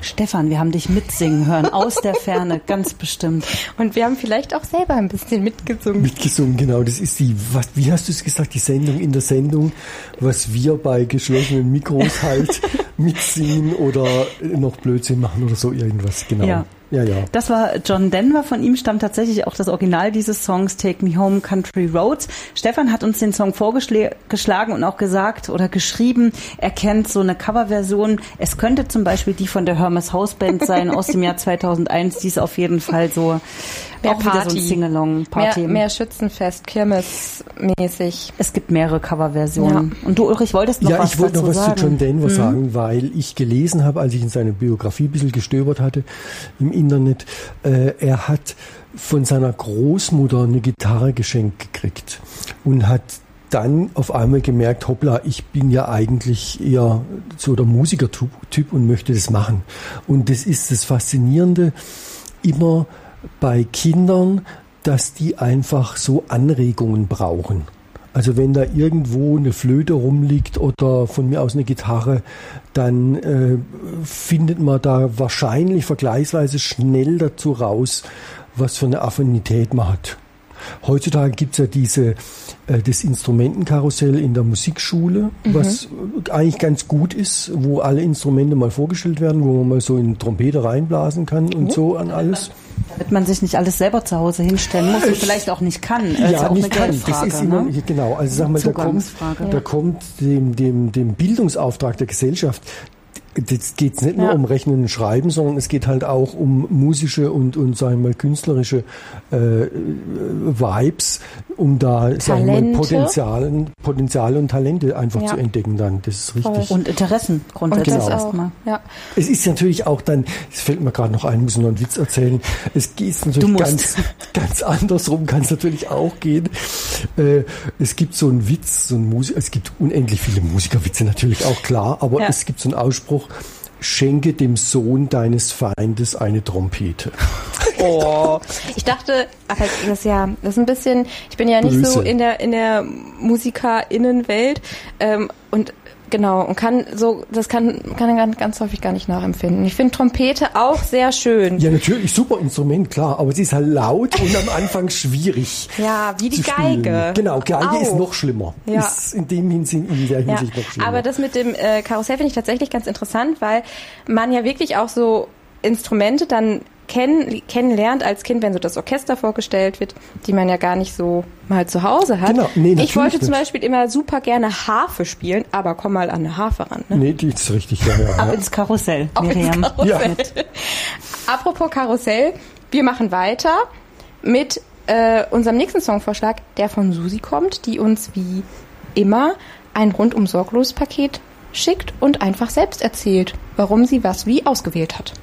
Stefan, wir haben dich mitsingen hören, aus der Ferne, ganz bestimmt. Und wir haben vielleicht auch selber ein bisschen mitgesungen. Mitgesungen, genau. Das ist wie hast du es gesagt, die Sendung in der Sendung, was wir bei geschlossenen Mikros halt mitsingen oder noch Blödsinn machen oder so irgendwas, genau. Ja. Ja. Das war John Denver, von ihm stammt tatsächlich auch das Original dieses Songs, Take Me Home, Country Roads. Stefan hat uns den Song vorgeschlagen und auch gesagt oder geschrieben, er kennt so eine Coverversion. Es könnte zum Beispiel die von der Hermes House Band sein aus dem Jahr 2001. Die ist auf jeden Fall so mehr auch wieder so ein Sing-Along-Party. Mehr Schützenfest, Kirmes-mäßig. Es gibt mehrere Coverversionen. Ja. Und du, Ulrich, wolltest noch was dazu sagen? Ja, ich wollte noch was zu John Denver sagen, weil ich gelesen habe, als ich in seiner Biografie ein bisschen gestöbert hatte im Internet, er hat von seiner Großmutter eine Gitarre geschenkt gekriegt und hat dann auf einmal gemerkt, hoppla, ich bin ja eigentlich eher so der Musikertyp und möchte das machen. Und das ist das Faszinierende immer bei Kindern, dass die einfach so Anregungen brauchen. Also wenn da irgendwo eine Flöte rumliegt oder von mir aus eine Gitarre, dann findet man da wahrscheinlich vergleichsweise schnell dazu raus, was für eine Affinität man hat. Heutzutage gibt's ja das Instrumentenkarussell in der Musikschule, was eigentlich ganz gut ist, wo alle Instrumente mal vorgestellt werden, wo man mal so in Trompete reinblasen kann und so an alles. Damit man sich nicht alles selber zu Hause hinstellen muss und vielleicht auch nicht kann. Das ist auch nicht eine kann. Geldfrage, Das ist immer, genau. Also sag mal, da kommt dem Bildungsauftrag der Gesellschaft. Das geht nicht nur um Rechnen und Schreiben, sondern es geht halt auch um musische und sagen wir mal künstlerische Vibes, um da sagen wir mal Potenziale und Talente einfach zu entdecken dann. Das ist richtig. Und Interessen grundsätzlich erstmal. Ja. Es ist natürlich auch dann, es fällt mir gerade noch ein, muss noch einen Witz erzählen. Es geht natürlich ganz andersrum, kann es natürlich auch gehen. Es gibt so einen Witz, es gibt unendlich viele Musikerwitze natürlich auch, klar, aber es gibt so einen Ausspruch: Schenke dem Sohn deines Feindes eine Trompete. Oh, ich dachte, aber das ist ein bisschen, ich bin ja nicht so in der MusikerInnenwelt, und genau, und das kann ganz häufig gar nicht nachempfinden. Ich finde Trompete auch sehr schön. Ja, natürlich, super Instrument, klar, aber sie ist halt laut und am Anfang schwierig. Ja, wie die Geige. Genau, Geige ist noch schlimmer. Ja. Ist in der Hinsicht noch schlimmer. Aber das mit dem Karussell finde ich tatsächlich ganz interessant, weil man ja wirklich auch so Instrumente dann kennenlernt als Kind, wenn so das Orchester vorgestellt wird, die man ja gar nicht so mal zu Hause hat. Genau. Nee, ich wollte zum Beispiel immer super gerne Harfe spielen, aber komm mal an eine Harfe ran. Ne? Nee, die ist richtig. Ja. Ab ins Karussell, Miriam. Ja. Apropos Karussell, wir machen weiter mit unserem nächsten Songvorschlag, der von Susi kommt, die uns wie immer ein rundum sorglos Paket schickt und einfach selbst erzählt, warum sie was wie ausgewählt hat.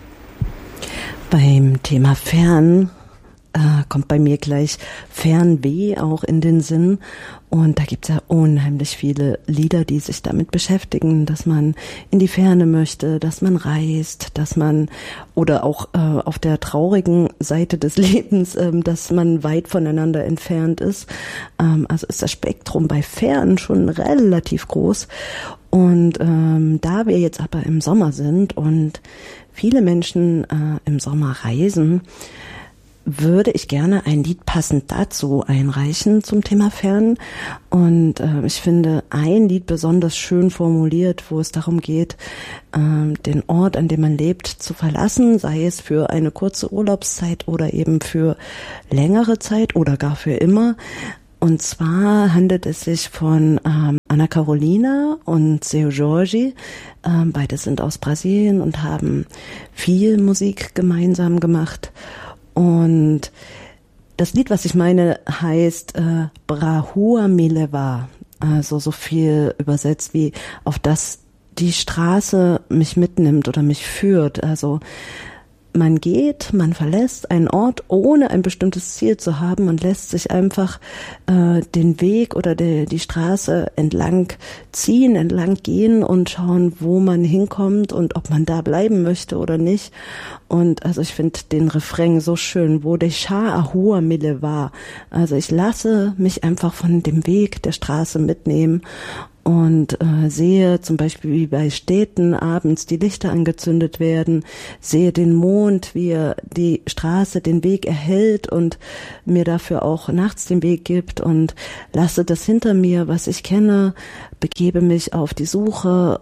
Beim Thema Fern kommt bei mir gleich Fernweh auch in den Sinn. Und da gibt's ja unheimlich viele Lieder, die sich damit beschäftigen, dass man in die Ferne möchte, dass man reist, dass man, oder auch auf der traurigen Seite des Lebens, dass man weit voneinander entfernt ist. Also ist das Spektrum bei Fern schon relativ groß. Und da wir jetzt aber im Sommer sind und viele Menschen im Sommer reisen, würde ich gerne ein Lied passend dazu einreichen zum Thema Fern. Und ich finde ein Lied besonders schön formuliert, wo es darum geht, den Ort, an dem man lebt, zu verlassen, sei es für eine kurze Urlaubszeit oder eben für längere Zeit oder gar für immer. Und zwar handelt es sich von Ana Carolina und Seu Jorge. Beide sind aus Brasilien und haben viel Musik gemeinsam gemacht. Und das Lied, was ich meine, heißt Pra Rua Me Levar. Also so viel übersetzt wie auf das die Straße mich mitnimmt oder mich führt. Also man verlässt einen Ort, ohne ein bestimmtes Ziel zu haben und lässt sich einfach den Weg oder die Straße entlang ziehen, entlang gehen und schauen, wo man hinkommt und ob man da bleiben möchte oder nicht. Und also ich finde den Refrain so schön, wo deixar a rua me levar. Also ich lasse mich einfach von dem Weg der Straße mitnehmen. und sehe zum Beispiel, wie bei Städten abends die Lichter angezündet werden, sehe den Mond, wie er die Straße, den Weg erhellt und mir dafür auch nachts den Weg gibt, und lasse das hinter mir, was ich kenne, begebe mich auf die Suche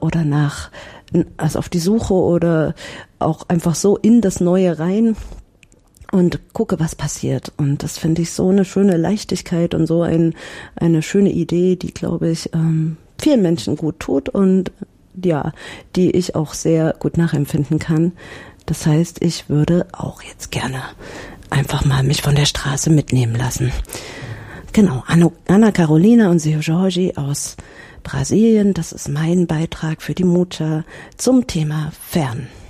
oder auch einfach so in das Neue rein und gucke, was passiert. Und das finde ich so eine schöne Leichtigkeit und so eine schöne Idee, die, glaube ich, vielen Menschen gut tut und ja, die ich auch sehr gut nachempfinden kann. Das heißt, ich würde auch jetzt gerne einfach mal mich von der Straße mitnehmen lassen. Genau, Ana Carolina und Seu Jorge aus Brasilien, das ist mein Beitrag für die Mutter zum Thema Fern.